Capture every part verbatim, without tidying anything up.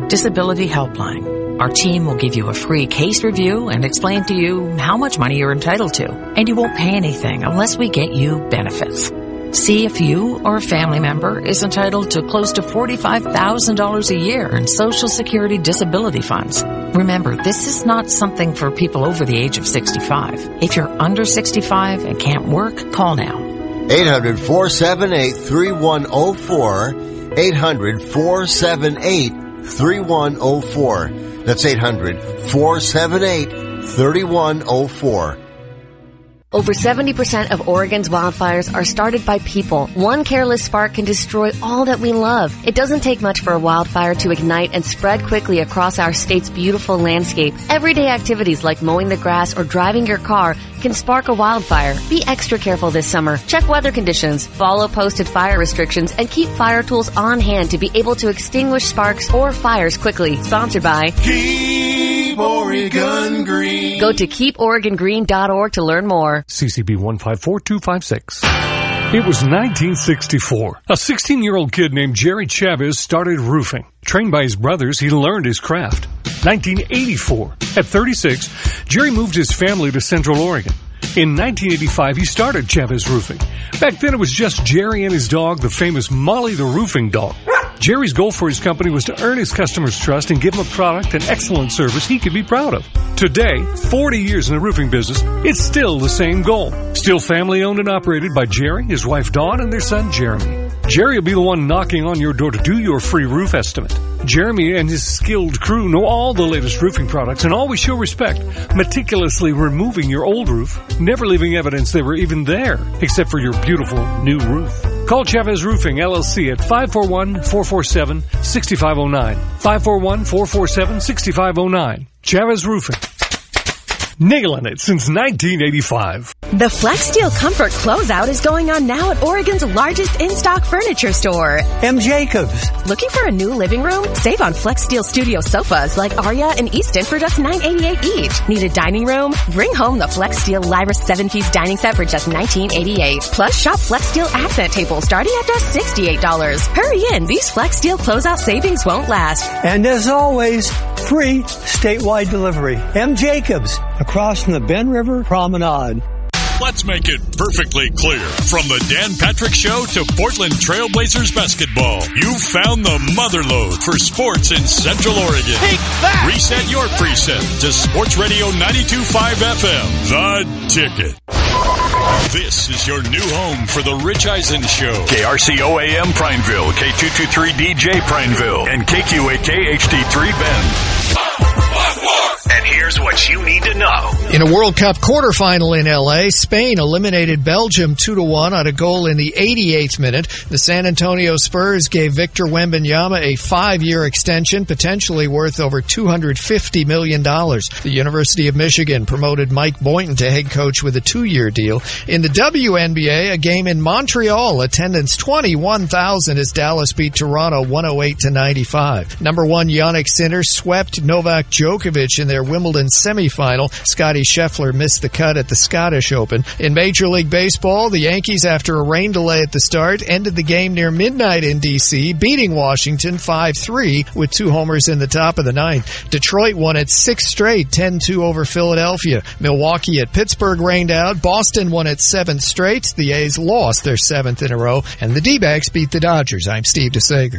Disability Helpline. Our team will give you a free case review and explain to you how much money you're entitled to. And you won't pay anything unless we get you benefits. See if you or a family member is entitled to close to forty-five thousand dollars a year in Social Security disability funds. Remember, this is not something for people over the age of sixty-five. If you're under sixty-five and can't work, call now. eight hundred, four seven eight, three one zero four. eight hundred, four seven eight, three one zero four. That's eight hundred, four seven eight, three one zero four. Over seventy percent of Oregon's wildfires are started by people. One careless spark can destroy all that we love. It doesn't take much for a wildfire to ignite and spread quickly across our state's beautiful landscape. Everyday activities like mowing the grass or driving your car can spark a wildfire. Be extra careful this summer. Check weather conditions, follow posted fire restrictions, and keep fire tools on hand to be able to extinguish sparks or fires quickly. Sponsored by Keep Oregon Green. Go to keep oregon green dot org to learn more. C C B one five four two five six. It was nineteen sixty-four. A sixteen-year-old kid named Jerry Chavez started roofing. Trained by his brothers, he learned his craft. nineteen eighty-four. At thirty-six, Jerry moved his family to Central Oregon. In nineteen eighty-five, he started Chavez Roofing. Back then, it was just Jerry and his dog, the famous Molly the Roofing Dog. Jerry's goal for his company was to earn his customers' trust and give them a product and excellent service he could be proud of. Today, forty years in the roofing business, it's still the same goal. Still family owned and operated by Jerry, his wife Dawn, and their son Jeremy. Jerry will be the one knocking on your door to do your free roof estimate. Jeremy and his skilled crew know all the latest roofing products and always show respect, meticulously removing your old roof, never leaving evidence they were even there, except for your beautiful new roof. Call Chavez Roofing, L L C at five four one, four four seven, six five zero nine. five four one, four four seven, six five zero nine. Chavez Roofing. Nailing it since nineteen eighty-five. The Flex Steel Comfort Closeout is going on now at Oregon's largest in-stock furniture store, M. Jacobs. Looking for a new living room? Save on Flex Steel Studio sofas like Aria and Easton for just nine eighty-eight each. Need a dining room? Bring home the Flex Steel Lyra seven-piece dining set for just nineteen eighty-eight. Plus, shop Flex Steel accent tables starting at just sixty-eight dollars. Hurry in, these Flex Steel closeout savings won't last. And as always, free statewide delivery. M. Jacobs, across from the Ben River Promenade. Let's make it perfectly clear. From the Dan Patrick Show to Portland Trailblazers basketball, you've found the motherlode for sports in Central Oregon. Take that! Reset your preset to Sports Radio ninety-two point five F M, The Ticket. This is your new home for the Rich Eisen Show. K R C O A M Prineville, K two two three D J Prineville, and K Q A K H D three Bend. And here's what you need to know. In a World Cup quarterfinal in L A, Spain eliminated Belgium two to one on a goal in the eighty-eighth minute. The San Antonio Spurs gave Victor Wembanyama a five-year extension, potentially worth over two hundred fifty million dollars. The University of Michigan promoted Mike Boynton to head coach with a two-year deal. In the W N B A, a game in Montreal, attendance twenty-one thousand as Dallas beat Toronto one oh eight to ninety-five. Number one Jannik Sinner swept Novak Djokovic in their Wimbledon semifinal. Scottie Scheffler missed the cut at the Scottish Open. In Major League Baseball, the Yankees, after a rain delay at the start, ended the game near midnight in D C, beating Washington five three with two homers in the top of the ninth. Detroit won its sixth straight, ten two over Philadelphia. Milwaukee at Pittsburgh rained out. Boston won its seventh straight. The A's lost their seventh in a row, and the D-backs beat the Dodgers. I'm Steve DeSager.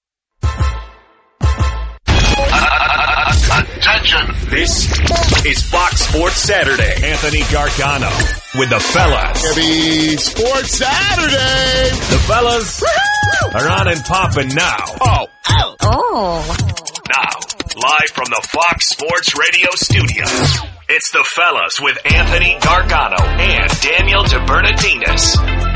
Attention! This is Fox Sports Saturday. Anthony Gargano with the fellas. Happy Sports Saturday! The fellas are on and popping now. Oh, oh, Oh. Now, live from the Fox Sports Radio studios, it's the fellas with Anthony Gargano and Daniel DeBernardinis.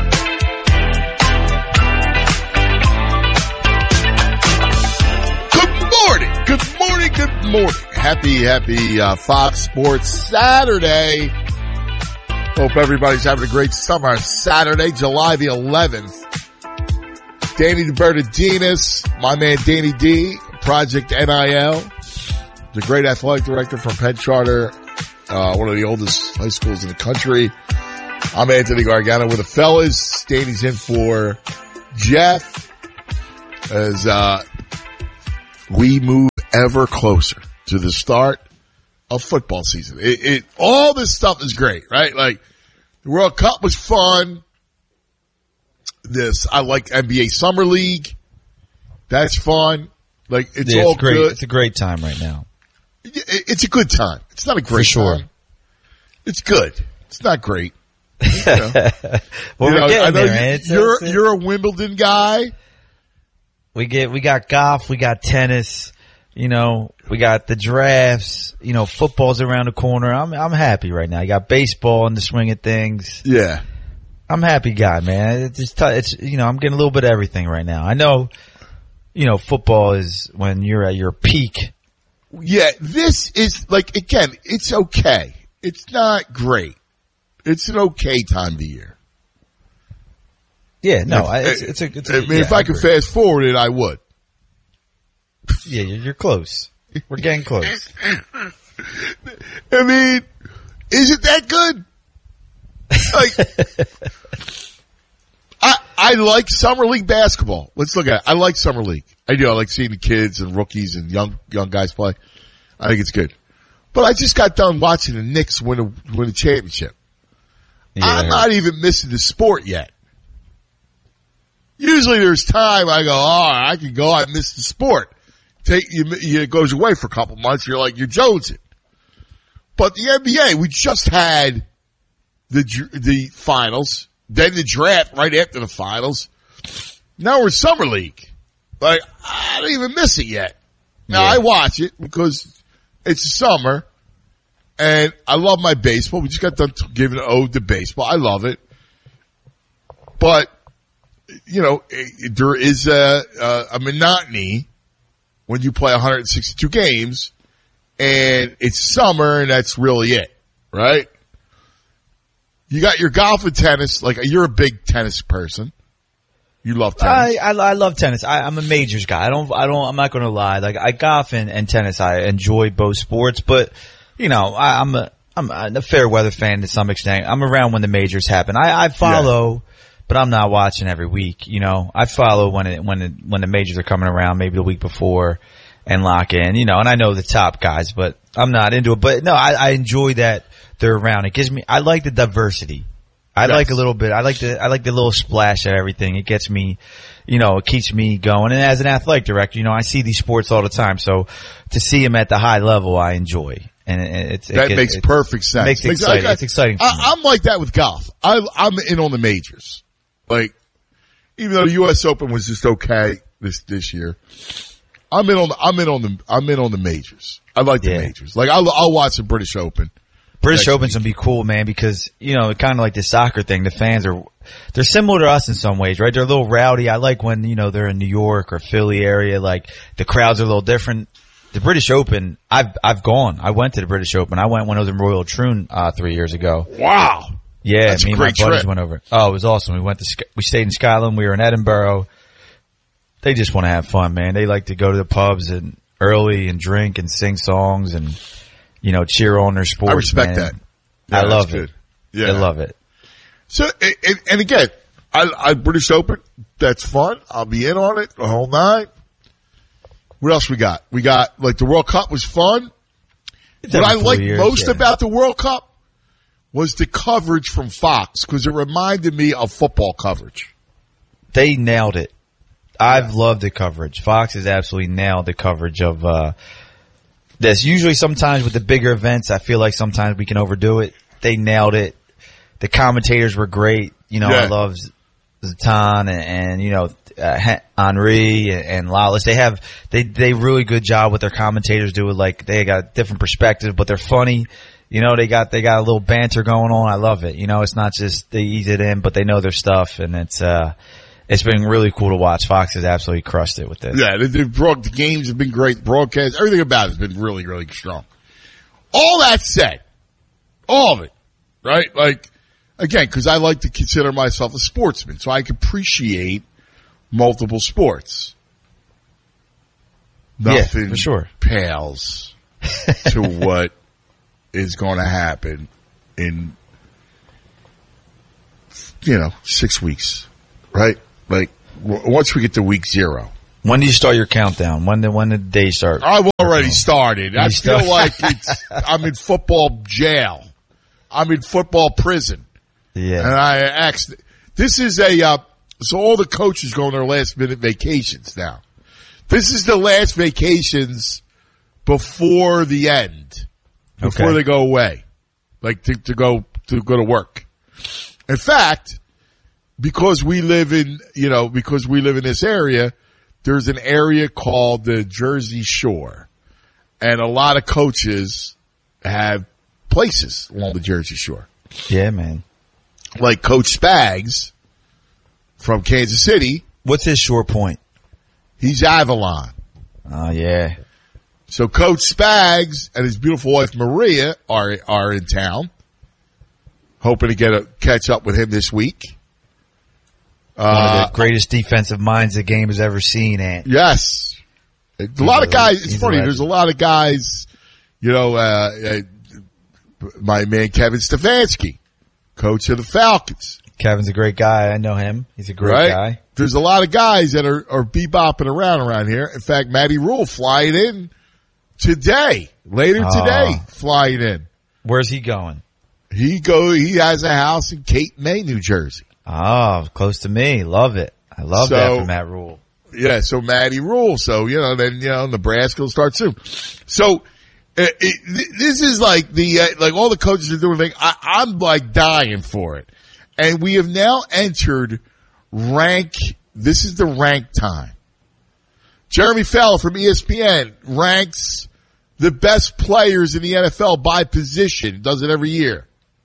Good morning, good morning, good morning. Happy, happy uh, Fox Sports Saturday. Hope everybody's having a great summer. Saturday, July the eleventh. Danny DeBernardinis, my man Danny D, Project N I L. The great athletic director from Penn Charter, uh, one of the oldest high schools in the country. I'm Anthony Gargano with the fellas. Danny's in for Jeff as uh we move ever closer to the start of football season. It, it all this stuff is great, right? Like the World Cup was fun. This I like N B A Summer League. That's fun. Like it's yeah, all it's great. good. It's a great time right now. It, it's a good time. It's not a great For sure. time. It's good. It's not great. You know, well, you we're know, getting I know there, you, man. It's, you're it's, you're a Wimbledon guy. We get we got golf, we got tennis, you know, we got the drafts, you know, football's around the corner. I'm I'm happy right now. You got baseball in the swing of things. Yeah. I'm a happy guy, man. It's just t- it's you know, I'm getting a little bit of everything right now. I know, you know, football is when you're at your peak. Yeah, this is like again, it's okay. It's not great. It's an okay time of the year. Yeah, no, if, I, it's, it's a. It's a I mean, yeah, if I, I could fast forward it, I would. Yeah, you're, you're close. We're getting close. I mean, is it that good? Like, I I like summer league basketball. Let's look at it. I like summer league. I do. I like seeing the kids and rookies and young young guys play. I think it's good. But I just got done watching the Knicks win a win a championship. Yeah. I'm not even missing the sport yet. Usually there's time I go, oh, I can go, I missed the sport. Take you, you, it goes away for a couple months, you're like, you're jonesing. But the N B A, we just had the the finals, then the draft right after the finals. Now we're Summer League. Like, I don't even miss it yet. Now yeah. I watch it because it's summer. And I love my baseball. We just got done giving an ode to baseball. I love it. But, you know, it, there is a, a, a monotony when you play one hundred sixty-two games and it's summer and that's really it, right? You got your golf and tennis. Like, you're a big tennis person. You love tennis. I, I, I love tennis. I, I'm a majors guy. I don't, I don't, I'm not going to lie. Like, I golf and, and tennis. I enjoy both sports, but you know, I, I'm a I'm a fair weather fan to some extent. I'm around when the majors happen. I, I follow, yeah. but I'm not watching every week. You know, I follow when it when it, when the majors are coming around, maybe the week before, and lock in. You know, and I know the top guys, but I'm not into it. But no, I, I enjoy that they're around. It gives me. I like the diversity. I yes. like a little bit. I like the I like the little splash of everything. It gets me, you know, it keeps me going. And as an athletic director, you know, I see these sports all the time. So to see them at the high level, I enjoy. And it's, it that gets, makes it's, perfect sense. Makes it exciting. I, it's exciting. For I, me. I'm like that with golf. I, I'm in on the majors. Like, even though the U S Open was just okay this this year, I'm in on the I'm in on the I'm in on the majors. I like the yeah. majors. Like, I'll I'll watch the British Open. British Open's gonna be cool, man, because you know, kind of like the soccer thing. The fans are they're similar to us in some ways, right? They're a little rowdy. I like when you know they're in New York or Philly area. Like the crowds are a little different. The British Open, I've I've gone. I went to the British Open. I went when I was in Royal Troon uh, three years ago. Wow. Yeah, That's me a and my great buddies trip. went over. Oh, it was awesome. We went to we stayed in Scotland. We were in Edinburgh. They just want to have fun, man. They like to go to the pubs and early and drink and sing songs and you know cheer on their sports. I respect man. that. Yeah, I love good. it. Yeah, I love it. So and, and again, I, I British Open. That's fun. I'll be in on it the whole night. What else we got? We got, like, the World Cup was fun. It's what I liked years, most yeah. about the World Cup was the coverage from Fox, because it reminded me of football coverage. They nailed it. I've loved the coverage. Fox has absolutely nailed the coverage of uh this. Usually sometimes with the bigger events, I feel like sometimes we can overdo it. They nailed it. The commentators were great. You know, Yeah. I love Zlatan and, and you know, Uh, Henry and Lawless. They have they they really good job with their commentators. Do it like they got a different perspective, but they're funny. You know, they got they got a little banter going on. I love it. You know, it's not just they ease it in, but they know their stuff, and it's uh it's been really cool to watch. Fox has absolutely crushed it with this. Yeah, they, they've brought the games have been great. Broadcast, everything about it has been really, really strong. All that said, all of it, right? Like again, because I like to consider myself a sportsman, so I can appreciate multiple sports. Nothing yeah, for sure. pales to what is going to happen in, you know, six weeks, right? Like, w- once we get to week zero, When do you start your countdown? When did when did the day start? I've already started. I feel start? like it's, I'm in football jail. I'm in football prison. Yeah. And I asked, this is a, uh, so all the coaches go on their last minute vacations now. This is the last vacations before the end. Before Okay. they go away. Like to, to go, to go to work. In fact, because we live in, you know, because we live in this area, there's an area called the Jersey Shore. And a lot of coaches have places along the Jersey Shore. Yeah, man. Like Coach Spags from Kansas City. What's his short point? He's Avalon. Oh, yeah. So Coach Spags and his beautiful wife Maria are are in town. Hoping to get a catch up with him this week. One Uh, of the greatest defensive minds the game has ever seen, Ant. Yes. A lot of guys, it's he's funny, a there's a lot of guys, you know, uh, uh, my man Kevin Stefanski, coach of the Falcons. Kevin's a great guy. I know him. He's a great Right? guy. There's a lot of guys that are, are bebopping around around here. In fact, Matty Rule flying in today, later Oh. today, flying in. Where's he going? He go, he has a house in Cape May, New Jersey. Oh, close to me. Love it. I love So- that from Matt Rule. Yeah, so Matty Rule. So, you know, then, you know, Nebraska will start soon. So, uh, it, this is like the, uh, like all the coaches are doing thing. I, I'm like dying for it. And we have now entered rank, this is the rank time. Jeremy Fowler from E S P N ranks the best players in the N F L by position. Does it every year.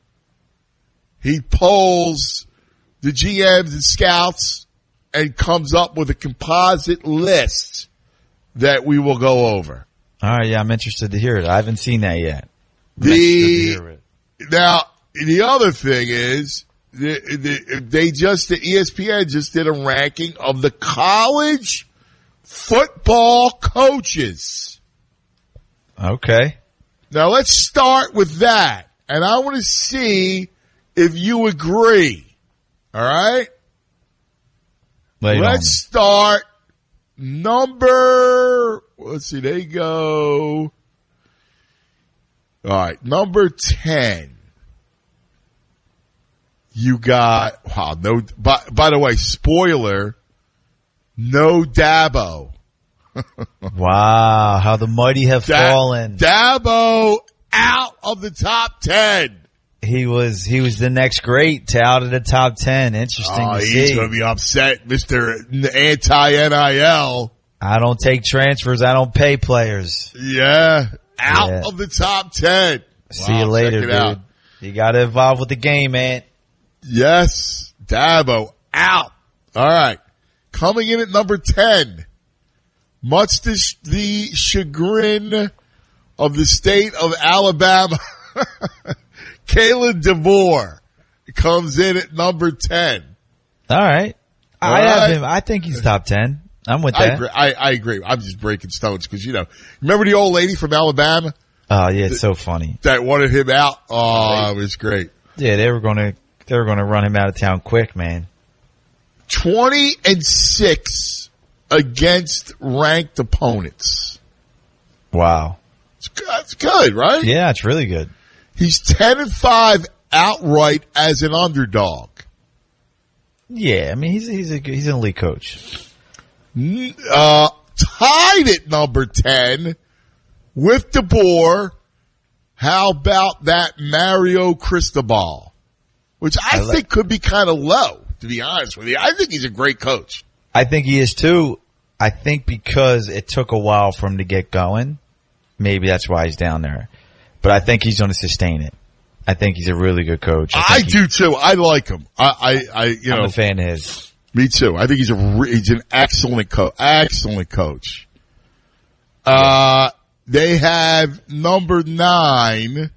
He polls the G Ms and scouts and comes up with a composite list that we will go over. All right, yeah, I'm interested to hear it. I haven't seen that yet. I'm The, interested to hear it. now, the other thing is, the, the, they just, the E S P N just did a ranking of the college football coaches. Okay. Now let's start with that. And I want to see if you agree. All right? Lay it on me. Let's start number, let's see, they go. All right, number ten. You got, wow, no, by, by the way, spoiler, no Dabo. Wow, how the mighty have Da- fallen. Dabo out of the top ten. He was he was the next great to out of the top ten. Interesting Oh, to he's see. going to be upset, Mister Anti-N I L. I don't take transfers. I don't pay players. Yeah, out Yeah. of the top ten. See Wow, you later, check it dude. out. You got to evolve with the game, man. Yes, Dabo out. All right. Coming in at number ten, much to sh- the chagrin of the state of Alabama, Kalen DeVore comes in at number ten. All right. All I have right. him. I think he's top ten. I'm with I that. agree. I, I agree. I'm just breaking stones because, you know, remember the old lady from Alabama Oh, yeah, it's so funny. that wanted him out? Oh, it was great. Yeah, they were going to they were going to run him out of town quick, man. twenty and six against ranked opponents. Wow. It's good, it's good, right? Yeah, it's really good. He's ten and five outright as an underdog. Yeah, I mean he's he's a he's an elite coach. Uh, tied at number ten with DeBoer. How about that Mario Cristobal? Which I, I like- think could be kind of low, to be honest with you. I think he's a great coach. I think he is too. I think because it took a while for him to get going, maybe that's why he's down there. But I think he's going to sustain it. I think he's a really good coach. I, I think do too. I like him. I, I, I you I'm know, a fan of his. me too. I think he's a re- he's an excellent coach. Excellent coach. Uh, they have number nine,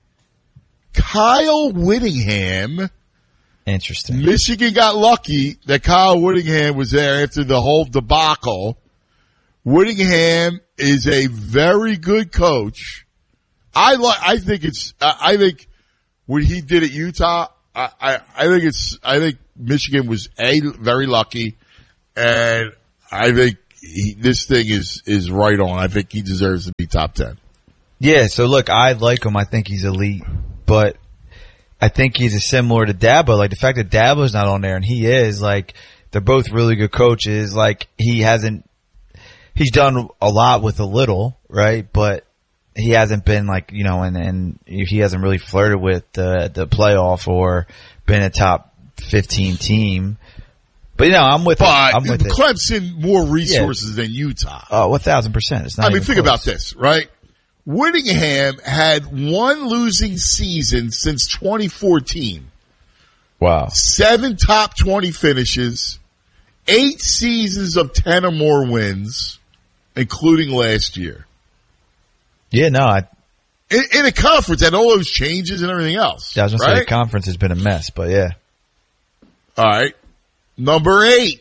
Kyle Whittingham. Interesting. Michigan got lucky that Kyle Whittingham was there after the whole debacle. Whittingham is a very good coach. I like. I think it's. I I think what he did at Utah. I, I, I think it's. I think Michigan was a very lucky, and I think he, this thing is, is right on. I think he deserves to be top ten. Yeah, so look, I like him. I think he's elite, but I think he's a similar to Dabo. Like the fact that Dabo's not on there and he is, like, they're both really good coaches. Like he hasn't, he's done a lot with a little, right? But he hasn't been like, you know, and, and he hasn't really flirted with the, the playoff or been a top fifteen team. But, you know, I'm with but it. I'm with Clemson it. more resources yeah. than Utah. Oh, one thousand percent. It's not I mean, think close. about this, right? Whittingham had one losing season since twenty fourteen. Wow. Seven top twenty finishes, eight seasons of ten or more wins, including last year. Yeah, no, I... In, in a conference, and all those changes and everything else. Yeah, I was going right? to say the conference has been a mess, but yeah. All right. Number eight.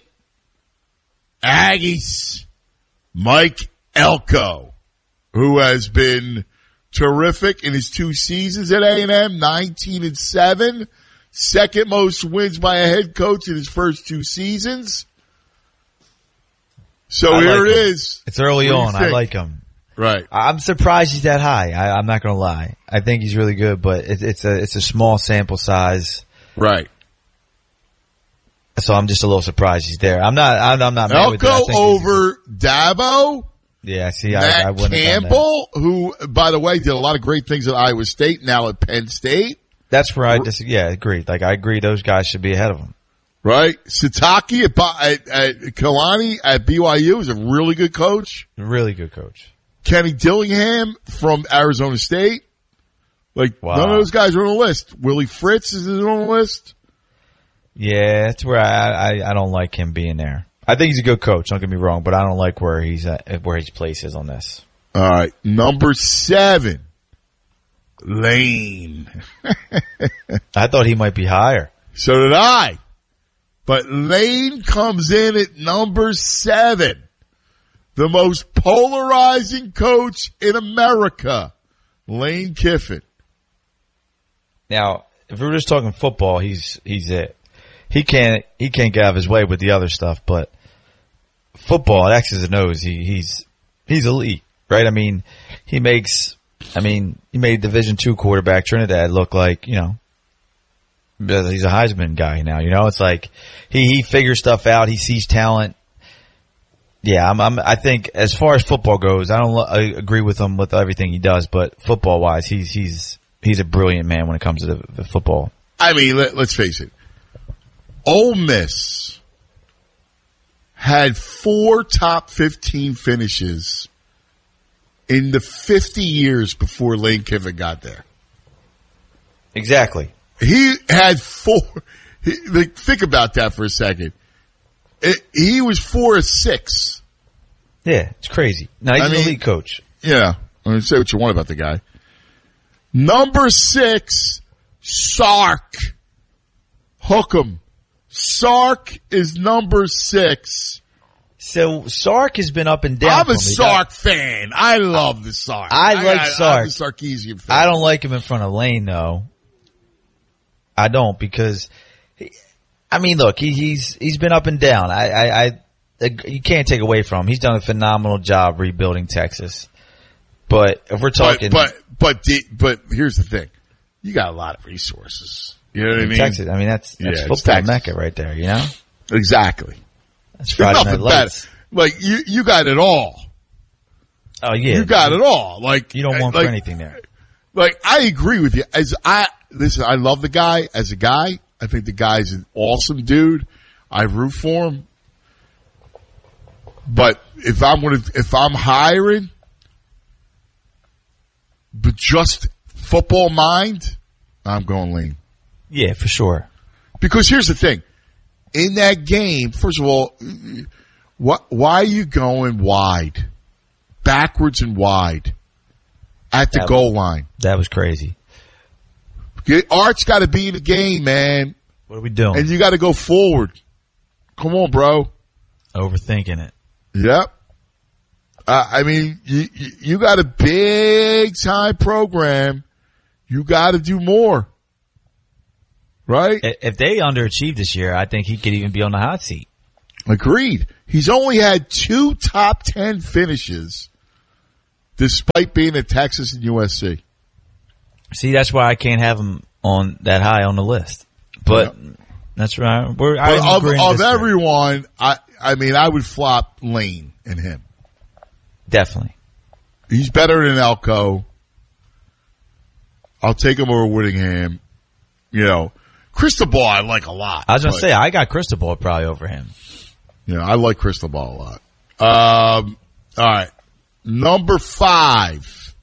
Aggies. Mike Elko, who has been terrific in his two seasons at A and M, nineteen and seven. Second most wins by a head coach in his first two seasons. So I here like it him. is. It's early What do you on. I think? like him. Right. I'm surprised he's that high. I, I'm not going to lie. I think he's really good, but it, it's a it's a small sample size. Right. So I'm just a little surprised he's there. I'm not. I'm, I'm not. mad with it. I Elko think over Dabo. Yeah, see, Matt I, I wouldn't Campbell, who, by the way, did a lot of great things at Iowa State, now at Penn State. That's where I just, yeah, agreed. Like, I agree those guys should be ahead of him. Right? Sataki at, at, at Kalani at B Y U is a really good coach. Really good coach. Kenny Dillingham from Arizona State. Like, wow. None of those guys are on the list. Willie Fritz is on the list. Yeah, that's where I, I, I don't like him being there. I think he's a good coach, don't get me wrong, but I don't like where he's at, where his place is on this. All right. Number seven. Lane. I thought he might be higher. So did I. But Lane comes in at number seven. The most polarizing coach in America. Lane Kiffin. Now, if we were just talking football, he's he's it. He can't he can't get out of his way with the other stuff, but football, X's and O's, he, he's he's elite, right? I mean, he makes I mean, he made Division two quarterback Trinidad look like, you know, he's a Heisman guy now, you know? It's like he, he figures stuff out, he sees talent. Yeah, I'm, I'm I think as far as football goes, I don't I agree with him with everything he does, but football wise, he's he's he's a brilliant man when it comes to the, the football. I mean, let, let's face it. Ole Miss had four top fifteen finishes in the fifty years before Lane Kiffin got there. Exactly. He had four. He, like, think about that for a second. It, he was four or six. Yeah, it's crazy. Now he's I an mean, elite coach. Yeah, I mean, say what you want about the guy. Number six, Sark. Hook 'em. Sark is number six. So Sark has been up and down. I'm for a me. Sark fan. I love the Sark. I like I, Sark. I'm a Sarkeesian fan. I don't like him in front of Lane though. I don't because, he, I mean, look, he, he's he's been up and down. I, I, I you can't take away from him. He's done a phenomenal job rebuilding Texas. But if we're talking, but but but, but here's the thing: you got a lot of resources. You know what I mean? Texas. I mean, that's that's Yeah, football Texas. mecca right there. You know, Exactly. that's There's Friday Night nothing Lights. better. Like you, you got it all. Oh yeah, You got it all. Like You don't want like, for anything there. Like I agree with you. As I listen, I love the guy as a guy. I think the guy's an awesome dude. I root for him. But if I'm gonna, if I'm hiring, but just football mind, I'm going Lane. Yeah, for sure. Because here's the thing. In that game, first of all, what, why are you going wide? Backwards and wide at the That goal was- line. That was crazy. Art's got to be in the game, man. What are we doing? And you got to go forward. Come on, bro. Overthinking it. Yep. Uh, I mean, you, you, you got a big time program. You got to do more. Right? I- If they underachieved this year, I think he could even be on the hot seat. Agreed. He's only had two top ten finishes despite being at Texas and U S C. See, that's why I can't have him on that high on the list. But yeah. that's right. We're, but of of everyone, I, I mean, I would flop Lane and him. Definitely. He's better than Elko. I'll take him over Whittingham. You know, Cristobal I like a lot. I was going to say, I got Cristobal probably over him. Yeah, I like Cristobal a lot. Um, all right. Number five.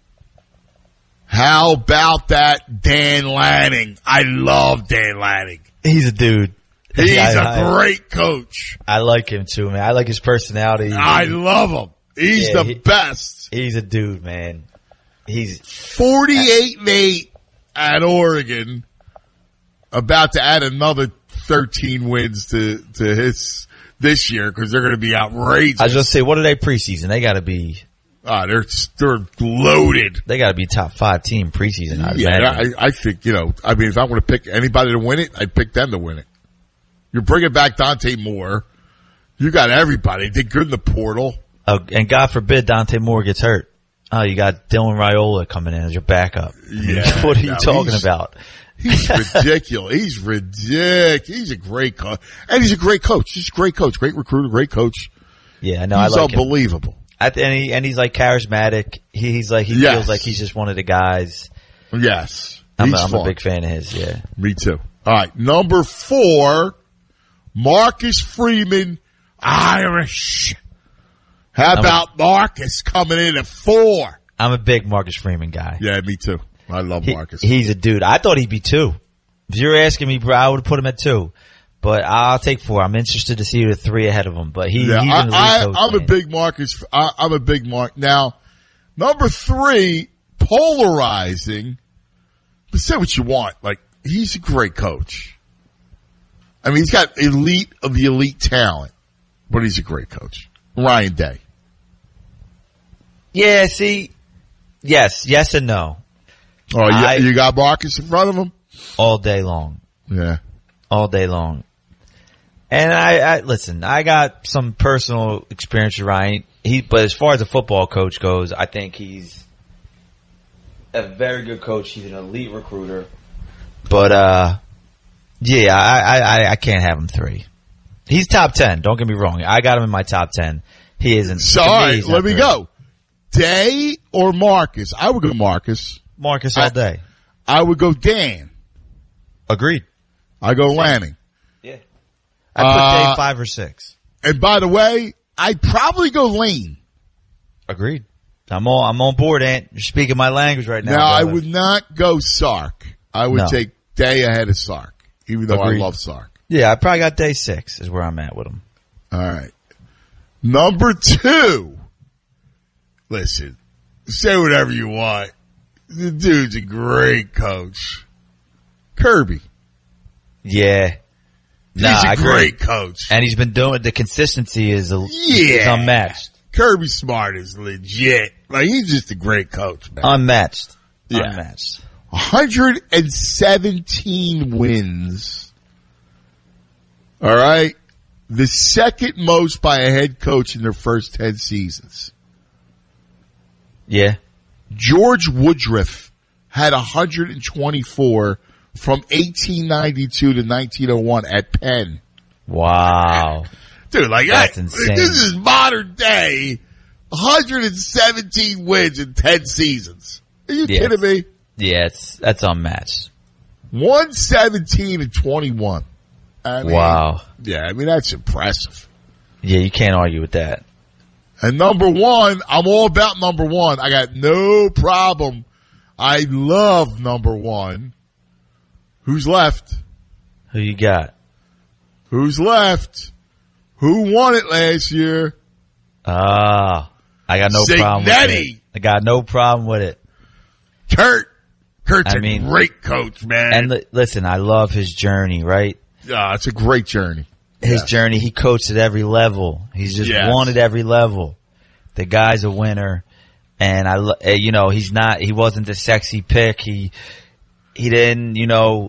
How about that Dan Lanning? I love Dan Lanning. He's a dude. He's I, a great coach. I like him too, man. I like his personality. I love him. He's yeah, the he, best. He's a dude, man. He's forty-eight and eight at Oregon. About to add another thirteen wins to, to his this year because they're going to be outrageous. I was just say, what are they preseason? They got to be. Ah, they're they're loaded. They got to be top five team preseason. I'd yeah, I, I think you know. I mean, if I want to pick anybody to win it, I'd pick them to win it. You're bringing back Dante Moore. You got everybody. They're good in the portal. Oh, and God forbid Dante Moore gets hurt. Oh, you got Dylan Raiola coming in as your backup. Yeah, what are you no, talking about? He's ridiculous. He's ridiculous. He's a great coach, and he's a great coach. He's a great coach, great recruiter, great coach. Yeah, no, he's I like unbelievable. Him. At the, and, he, and he's like charismatic. He, he's like he yes. feels like he's just one of the guys. Yes, I'm, he's I'm fun. a big fan of his. Yeah, me too. All right, number four, Marcus Freeman, Irish. How I'm about a, Marcus coming in at four? I'm a big Marcus Freeman guy. Yeah, me too. I love he, Marcus. He's a dude. I thought he'd be two. If you're asking me, bro, I would have put him at two. But I'll take four. I'm interested to see the three ahead of him. But he, yeah, he's I, an I, coach, I'm man. a big Marcus. I, I'm a big Mark. Now, number three, polarizing. But say what you want. Like, he's a great coach. I mean, he's got elite of the elite talent, but he's a great coach. Ryan Day. Yeah, see, yes, yes and no. Oh, you, I, you got Marcus in front of him? All day long. Yeah. All day long. And I, I listen, I got some personal experience with Ryan. He, but as far as a football coach goes, I think he's a very good coach. He's an elite recruiter. But, uh, yeah, I, I, I can't have him three. He's top ten. Don't get me wrong. I got him in my top ten. He isn't. Sorry, let me go. Day or Marcus? I would go Marcus. Marcus all day. I, I would go Dan. Agreed. I go Lanning. Yeah. I put uh, Day five or six. And by the way, I'd probably go Lane. Agreed. I'm on, I'm on board, Ant. You're speaking my language right now. Now, brother. I would not go Sark. I would No. take Day ahead of Sark, even though Agreed. I love Sark. Yeah, I probably got Day six is where I'm at with him. All right. Number two. Listen, say whatever you want. The dude's a great coach. Kirby. Yeah. He's nah, a I great agree. coach. And he's been doing, the consistency is, a, Yeah. is unmatched. Kirby Smart is legit. Like, he's just a great coach, man. Unmatched. Yeah. Unmatched. one hundred seventeen wins. All right. The second most by a head coach in their first ten seasons. Yeah. George Woodruff had one hundred twenty-four from eighteen ninety-two to nineteen oh one at Penn. Wow. Dude, like, That's I, insane. This is modern day. one hundred seventeen wins in ten seasons. Are you Yeah. kidding me? Yeah, it's, that's unmatched. one seventeen and twenty-one. I mean, Wow. Yeah, I mean, that's impressive. Yeah, you can't argue with that. And number one, I'm all about number one. I got no problem. I love number one. Who's left? Who you got? Who's left? Who won it last year? Ah, I got no problem with Signetti. it. I got no problem with it. Kurt. Kurt's I a mean, great coach, man. And li- listen, I love his journey, right? Yeah, it's a great journey. His Yeah. journey, he coached at every level. He's just Yes. won at every level. The guy's a winner. And I, lo- eh, you know, he's not, he wasn't the sexy pick. He, he didn't, you know,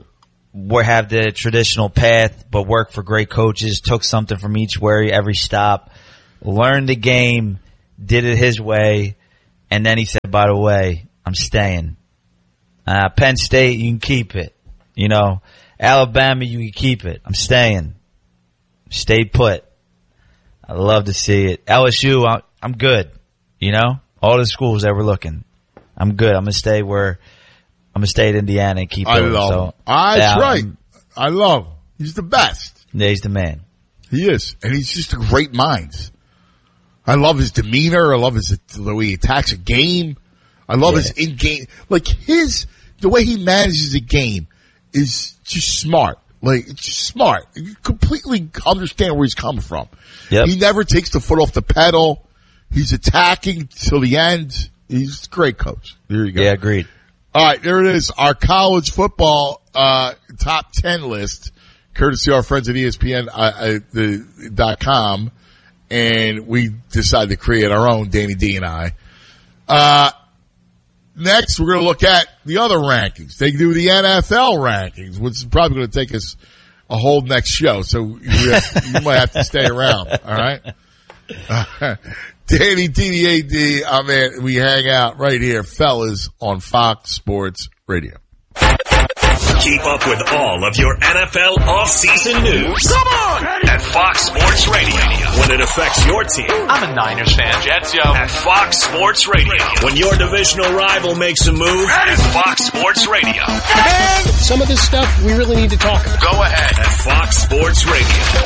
we have the traditional path, but work for great coaches, took something from each where every stop, learned the game, did it his way, and then he said, by the way, I'm staying. Uh, Penn State, you can keep it. You know, Alabama, you can keep it. I'm staying. Stay put. I love to see it. L S U, I'm, I'm good. You know, all the schools that we're looking, I'm good. I'm gonna stay where I'm gonna stay at Indiana and keep it. I love so, him. Ah, that's yeah, right. I'm, I love him. He's the best. Yeah, he's the man. He is, and he's just a great mind. I love his demeanor. I love his the way he attacks a game. I love Yeah. his in-game, like his the way he manages a game is just smart. Like it's just smart. You completely understand where he's coming from. Yep. He never takes the foot off the pedal. He's attacking till the end. He's a great coach. There you go. Yeah, agreed. All right, there it is. Our college football uh, top ten list, courtesy of our friends at E S P N uh, uh, the, dot com, and we decided to create our own, Danny D and I. Uh, next, we're going to look at the other rankings. They do the N F L rankings, which is probably going to take us a whole next show, so you, have, you might have to stay around, all right? Uh, Danny D D A D, I mean, we hang out right here, fellas, on Fox Sports Radio. Keep up with all of your N F L offseason news. Come on! At Fox Sports Radio. When it affects your team. I'm a Niners fan, Jets, yo. At Fox Sports Radio. When your divisional rival makes a move. At Fox Sports Radio. And some of this stuff we really need to talk about. Go ahead. At Fox Sports Radio.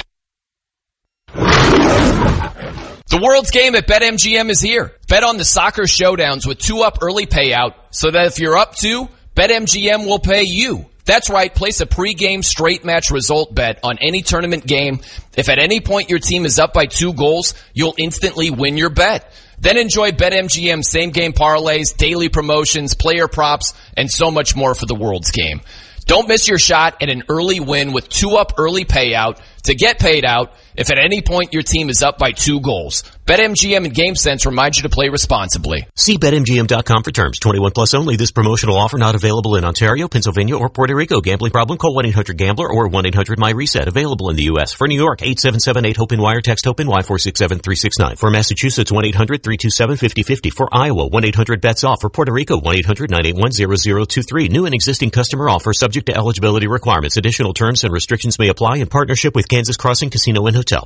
The world's game at BetMGM is here. Bet on the soccer showdowns with two up early payout so that if you're up two, BetMGM will pay you. That's right, place a pregame straight match result bet on any tournament game. If at any point your team is up by two goals, you'll instantly win your bet. Then enjoy BetMGM same game parlays, daily promotions, player props, and so much more for the world's game. Don't miss your shot at an early win with two up early payout to get paid out if at any point your team is up by two goals. BetMGM and GameSense remind you to play responsibly. See Bet M G M dot com for terms. twenty-one plus only. This promotional offer not available in Ontario, Pennsylvania, or Puerto Rico. Gambling problem? Call one eight hundred gambler or one eight hundred my reset. Available in the U S. For New York, eight seven seven eight HOPE wire. Text HOPE Y four six seven three six nine. For Massachusetts, one eight hundred three two seven five zero five zero. For Iowa, one eight hundred bets off. For Puerto Rico, one eight hundred nine eight one zero zero two three. New and existing customer offer subject to eligibility requirements. Additional terms and restrictions may apply in partnership with Kansas Crossing Casino and Hotel.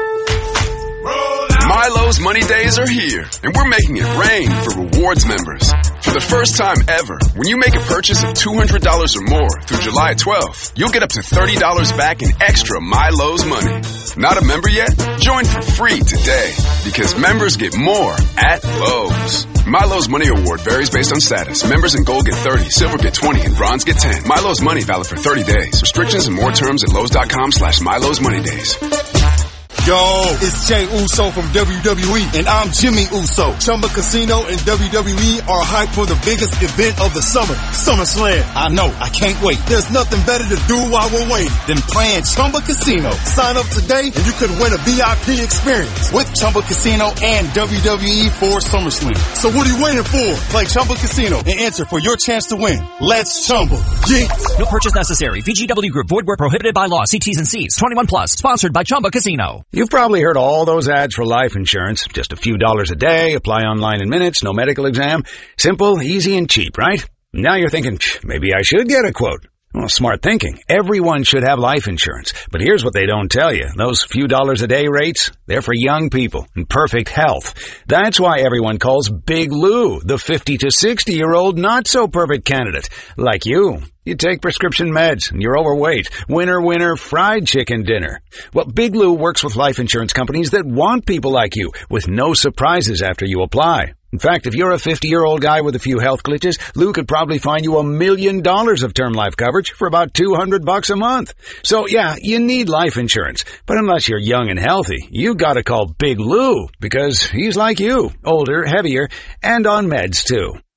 Milo's Money Days are here, and we're making it rain for rewards members. For the first time ever, when you make a purchase of two hundred dollars or more through July twelfth, you'll get up to thirty dollars back in extra Milo's money. Not a member yet? Join for free today, because members get more at Lowe's. Milo's Money Award varies based on status. Members in gold get thirty, silver get twenty, and bronze get ten. Milo's Money valid for thirty days. Restrictions and more terms at Lowe's.com slash Milo's Money Days. Yo, it's Jay Uso from W W E, and I'm Jimmy Uso. Chumba Casino and W W E are hyped for the biggest event of the summer, SummerSlam. I know, I can't wait. There's nothing better to do while we're waiting than playing Chumba Casino. Sign up today and you could win a V I P experience with Chumba Casino and W W E for SummerSlam. So what are you waiting for? Play Chumba Casino and enter for your chance to win. Let's Chumba. Yeah. No purchase necessary. V G W Group. Void where prohibited by law. See T's and C's. twenty-one plus. Sponsored by Chumba Casino. You've probably heard all those ads for life insurance. Just a few dollars a day, apply online in minutes, no medical exam. Simple, easy, and cheap, right? Now you're thinking, maybe I should get a quote. Well, smart thinking. Everyone should have life insurance. But here's what they don't tell you. Those few dollars a day rates, they're for young people in perfect health. That's why everyone calls Big Lou the fifty to sixty year old not so perfect candidate. Like you. You take prescription meds and you're overweight. Winner, winner, fried chicken dinner. Well, Big Lou works with life insurance companies that want people like you with no surprises after you apply. In fact, if you're a fifty-year-old guy with a few health glitches, Lou could probably find you a million dollars of term life coverage for about two hundred bucks a month. So yeah, you need life insurance. But unless you're young and healthy, you gotta call Big Lou because he's like you, older, heavier, and on meds too.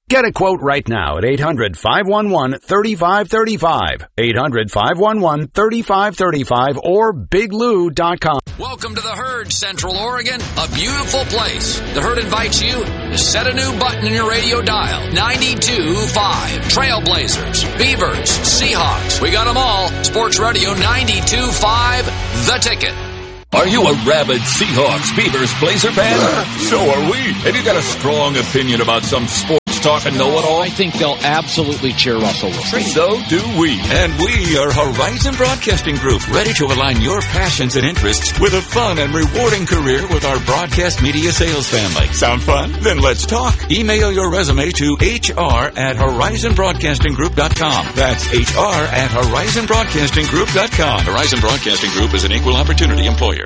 Get a quote right now at eight hundred, five one one, three five three five, eight hundred, five one one, three five three five, or big lou dot com. Welcome to the Herd, Central Oregon, a beautiful place. The Herd invites you to set a new button in your radio dial. ninety-two point five. Trailblazers, Beavers, Seahawks. We got them all. Sports Radio ninety-two point five, The Ticket. Are you a rabid Seahawks, Beavers, Blazer fan? So are we. Have you got a strong opinion about some sports talk and know-it-all? I think they'll absolutely cheer Russell Wilson. So do we. And we are Horizon Broadcasting Group, ready to align your passions and interests with a fun and rewarding career with our broadcast media sales family. Sound fun? Then let's talk. Email your resume to H R at horizon broadcasting group dot com. That's H R at horizon broadcasting group dot com. Horizon Broadcasting Group is an equal opportunity employer.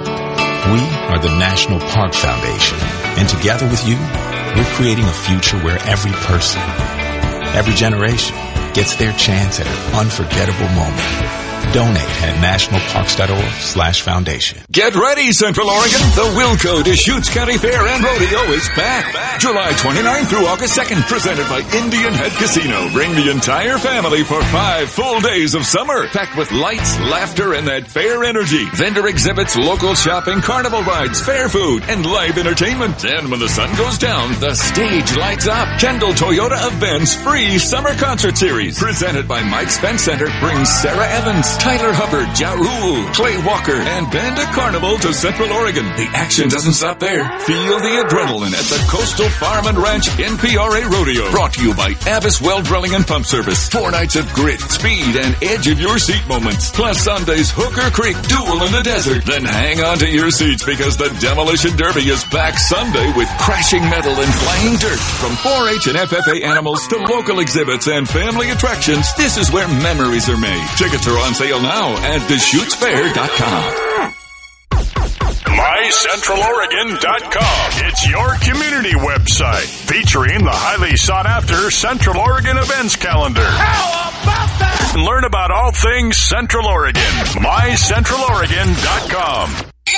We are the National Park Foundation, and together with you, we're creating a future where every person, every generation, gets their chance at an unforgettable moment. Donate at nationalparks.org slash foundation. Get ready, Central Oregon. The Wilco Deschutes County Fair and Rodeo is back. July twenty-ninth through August second, presented by Indian Head Casino. Bring the entire family for five full days of summer, packed with lights, laughter, and that fair energy. Vendor exhibits, local shopping, carnival rides, fair food, and live entertainment. And when the sun goes down, the stage lights up. Kendall Toyota of Ben's free summer concert series, presented by Mike Spence Center, brings Sarah Evans, Tyler Hubbard, Ja Rule, Clay Walker, and Band of Carnival to Central Oregon. The action doesn't stop there. Feel the adrenaline at the Coastal Farm and Ranch N P R A Rodeo. Brought to you by Abbas Well Drilling and Pump Service. Four nights of grit, speed, and edge of your seat moments. Plus Sunday's Hooker Creek Duel in the Desert. Then hang on to your seats because the Demolition Derby is back Sunday with crashing metal and flying dirt. From four H and F F A animals to local exhibits and family attractions, this is where memories are made. Tickets are on sale now at deschutes fair dot com. my central oregon dot com. It's your community website featuring the highly sought-after Central Oregon events calendar. How about that? Learn about all things Central Oregon. my central oregon dot com.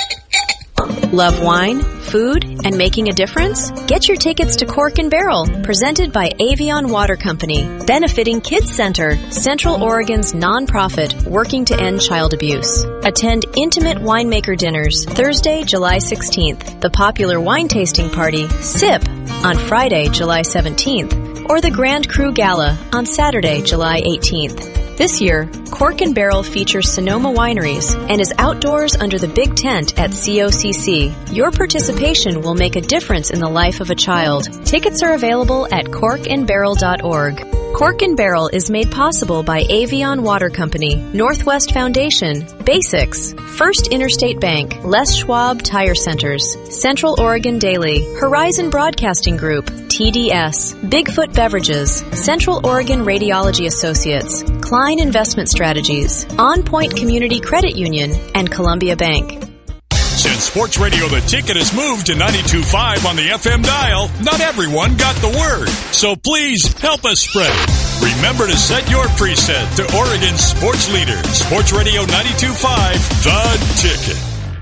Love wine, food, and making a difference? Get your tickets to Cork and Barrel, presented by Avion Water Company, benefiting Kids Center, Central Oregon's nonprofit working to end child abuse. Attend intimate winemaker dinners Thursday, July sixteenth, the popular wine tasting party, SIP, on Friday, July seventeenth, or the Grand Cru Gala on Saturday, July eighteenth. This year, Cork and Barrel features Sonoma Wineries and is outdoors under the big tent at C O C C. Your participation will make a difference in the life of a child. Tickets are available at cork and barrel dot org. Cork and Barrel is made possible by Avion Water Company, Northwest Foundation, Basics, First Interstate Bank, Les Schwab Tire Centers, Central Oregon Daily, Horizon Broadcasting Group, T D S, Bigfoot Beverages, Central Oregon Radiology Associates, Klein Investment Strategies, On Point Community Credit Union, and Columbia Bank. Since Sports Radio The Ticket has moved to ninety-two point five on the F M dial, not everyone got the word. So please help us spread it. Remember to set your preset to Oregon's sports leader, Sports Radio ninety-two point five, The Ticket.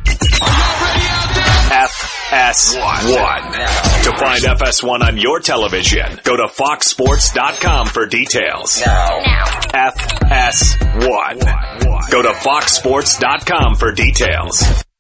F S one. To find F S one on your television, go to fox sports dot com for details. Now. F S one. Go to fox sports dot com for details.